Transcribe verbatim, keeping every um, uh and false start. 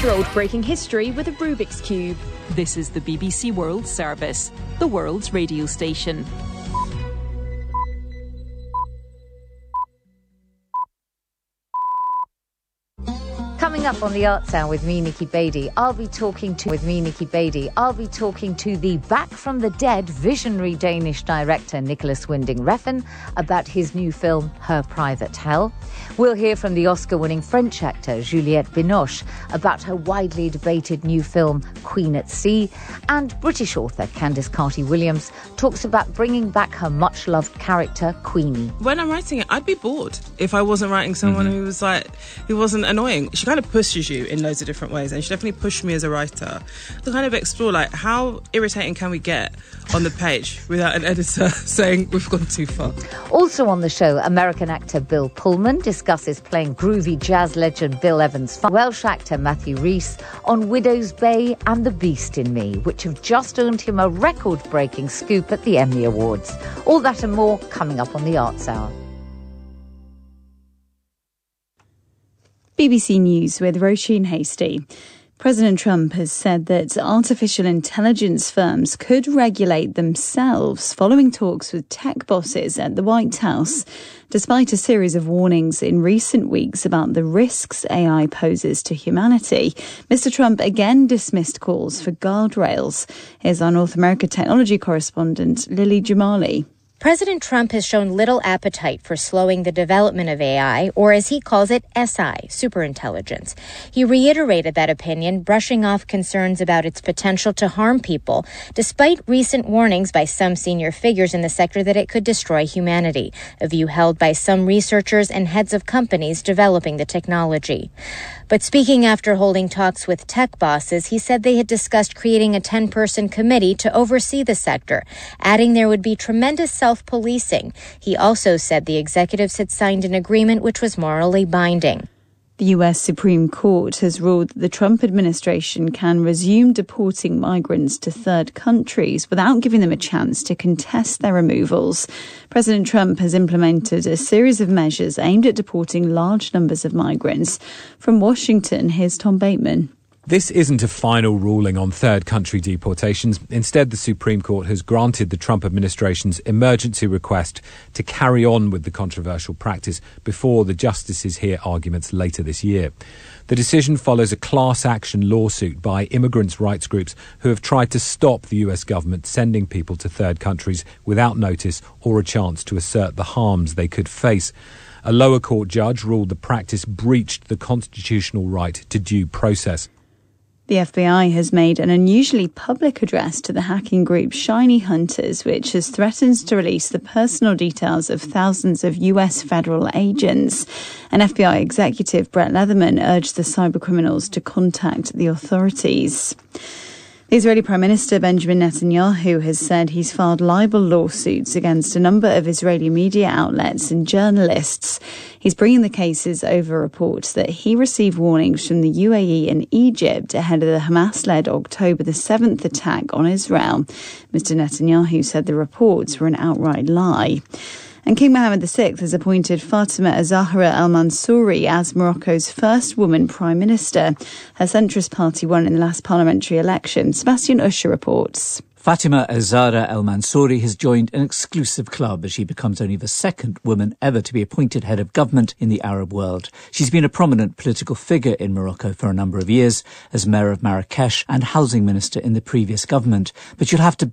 World breaking history with a Rubik's Cube. This is the B B C World Service, the world's radio station. Coming up on the Arts Hour with me, Nikki Beattie, I'll be talking to with me, Nikki Beattie. I'll be talking to the back from the dead visionary Danish director Nicholas Winding Refn about his new film Her Private Hell. We'll hear from the Oscar-winning French actor Juliette Binoche about her widely debated new film Queen at Sea, and British author Candice Carty-Williams talks about bringing back her much-loved character Queenie. When I'm writing it, I'd be bored if I wasn't writing someone mm-hmm. who was like who wasn't annoying. She kind of pushes you in loads of different ways, and she definitely pushed me as a writer to kind of explore like how irritating can we get on the page without an editor saying we've gone too far. Also on the show, American actor Bill Pullman discusses playing groovy jazz legend Bill Evans' Welsh actor Matthew Rhys on Widow's Bay and The Beast in Me, which have just earned him a record-breaking scoop at the Emmy Awards. All that and more coming up on the Arts Hour. B B C News with Roisin Hasty. President Trump has said that artificial intelligence firms could regulate themselves following talks with tech bosses at the White House, despite a series of warnings in recent weeks about the risks A I poses to humanity. Mister Trump again dismissed calls for guardrails. Here's our North America technology correspondent, Lily Jamali. President Trump has shown little appetite for slowing the development of A I, or as he calls it, S I, superintelligence. He reiterated that opinion, brushing off concerns about its potential to harm people, despite recent warnings by some senior figures in the sector that it could destroy humanity, a view held by some researchers and heads of companies developing the technology. But speaking after holding talks with tech bosses, he said they had discussed creating a ten-person committee to oversee the sector, adding there would be tremendous self-policing. He also said the executives had signed an agreement which was morally binding. The U S Supreme Court has ruled that the Trump administration can resume deporting migrants to third countries without giving them a chance to contest their removals. President Trump has implemented a series of measures aimed at deporting large numbers of migrants. From Washington, here's Tom Bateman. This isn't a final ruling on third country deportations. Instead, the Supreme Court has granted the Trump administration's emergency request to carry on with the controversial practice before the justices hear arguments later this year. The decision follows a class action lawsuit by immigrants' rights groups who have tried to stop the U S government sending people to third countries without notice or a chance to assert the harms they could face. A lower court judge ruled the practice breached the constitutional right to due process. The F B I has made an unusually public address to the hacking group Shiny Hunters, which has threatened to release the personal details of thousands of U S federal agents. An F B I executive, Brett Leatherman, urged the cybercriminals to contact the authorities. The Israeli Prime Minister Benjamin Netanyahu has said he's filed libel lawsuits against a number of Israeli media outlets and journalists. He's bringing the cases over reports that he received warnings from the U A E and Egypt ahead of the Hamas-led October the seventh attack on Israel. Mister Netanyahu said the reports were an outright lie. And King Mohammed the sixth has appointed Fatima Az-Zahra al-Mansouri as Morocco's first woman prime minister. Her centrist party won in the last parliamentary election. Sebastian Usher reports. Fatima Az-Zahra al-Mansouri has joined an exclusive club as she becomes only the second woman ever to be appointed head of government in the Arab world. She's been a prominent political figure in Morocco for a number of years as mayor of Marrakesh and housing minister in the previous government. But you'll have to